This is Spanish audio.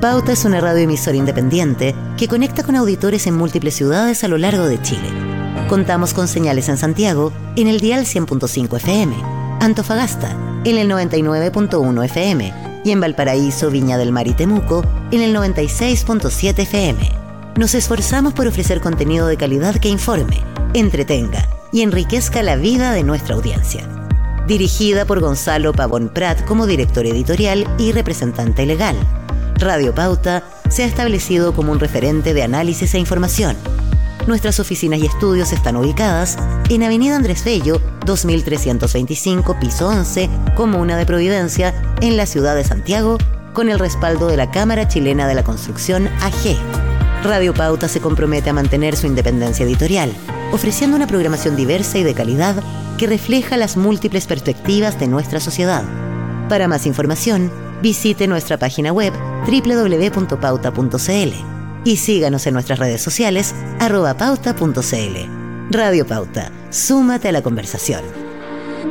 Pauta es una radioemisora independiente que conecta con auditores en múltiples ciudades a lo largo de Chile. Contamos con señales en Santiago en el dial 100.5 FM, Antofagasta en el 99.1 FM y en Valparaíso, Viña del Mar y Temuco en el 96.7 FM. Nos esforzamos por ofrecer contenido de calidad que informe, entretenga y enriquezca la vida de nuestra audiencia. Dirigida por Gonzalo Pavón Prat como director editorial y representante legal, Radio Pauta se ha establecido como un referente de análisis e información. Nuestras oficinas y estudios están ubicadas en Avenida Andrés Bello, 2325, piso 11, Comuna de Providencia, en la ciudad de Santiago, con el respaldo de la Cámara Chilena de la Construcción, AG. Radio Pauta se compromete a mantener su independencia editorial, ofreciendo una programación diversa y de calidad que refleja las múltiples perspectivas de nuestra sociedad. Para más información, visite nuestra página web www.pauta.cl y síganos en nuestras redes sociales @pauta.cl. Radio Pauta, súmate a la conversación.